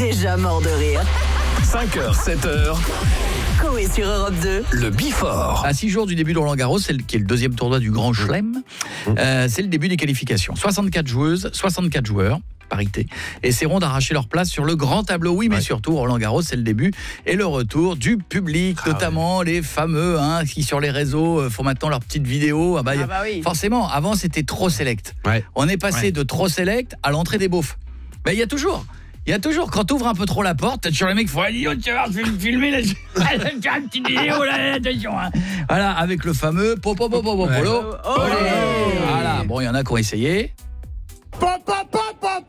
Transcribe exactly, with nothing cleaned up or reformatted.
déjà mort de rire. cinq heures, sept heures. Coé sur Europe deux. Le Before. À six jours du début de Roland Garros, c'est le, qui est le deuxième tournoi du Grand Chelem, euh, c'est le début des qualifications. soixante-quatre joueuses, soixante-quatre joueurs, parité, essaieront d'arracher leur place sur le grand tableau. Oui, mais ouais. surtout, Roland Garros, c'est le début et le retour du public, ah, notamment ouais. les fameux hein, qui sur les réseaux font maintenant leurs petites vidéos. Ah bah, ah bah oui. Forcément, avant c'était trop select. Ouais. On est passé ouais. de trop select à l'entrée des beaufs. Mais il y a toujours... Il y a toujours, quand tu ouvres un peu trop la porte, t'as toujours les mecs qui font « Idiot, tu vas voir, je vais me filmer, là, je vais me faire une petite vidéo, là, attention hein. !» Voilà, avec le fameux « Popo, popo, popo, polo ». Voilà, bon, il y en a qui ont essayé. « Popo, popo,